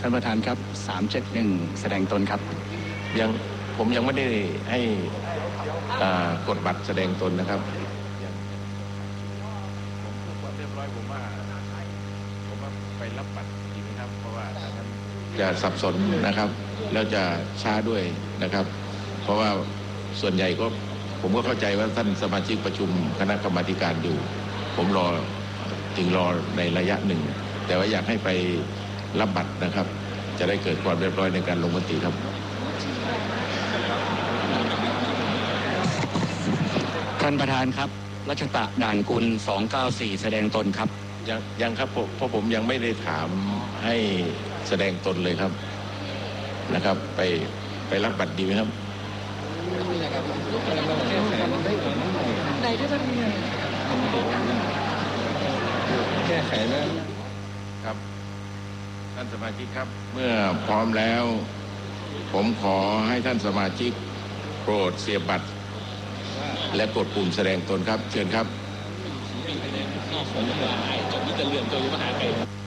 ท่านประธานครับ371แสดงตนครับผมยังไม่ได้ให้กดบัตรแสดงตนนะครับผมความเรียบร้อยผมว่าไปรับบัตรดีไหมครับเพราะว่าถ้างั้นจะสับสนนะครับแล้วจะช้าด้วยนะครับเพราะว่าส่วนใหญ่ก็ผมก็เข้าใจว่าท่านสมาชิกประชุมคณะกรรมาธิการอยู่ผมรอในระยะหนึ่งแต่ว่าอยากให้ไปรับบัตรนะครับจะได้เกิดความเรียบร้อยในการลงมติครับท่านประธานครับรัชตะด่านกุล294แสดงตนครับยังครับเพราะผมยังไม่ได้ถามให้แสดงตนเลยครับนะครับไปรับบัตรดีไหมครับแก้ไขนะครับท่านสมาชิกครับเมื่อพร้อมแล้วผมขอให้ท่านสมาชิกโปรดเสียบบัตรและกดปุ่มแสดงตนครับเชิญครับ